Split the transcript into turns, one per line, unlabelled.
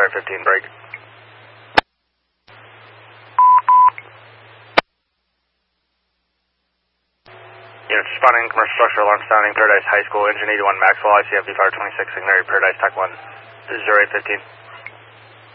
right 15, break. Units responding, commercial structure alarm sounding, Paradise High School, engine 81 Maxwell, ICFD fire 26, Signary, Paradise, TAC 1, 0815.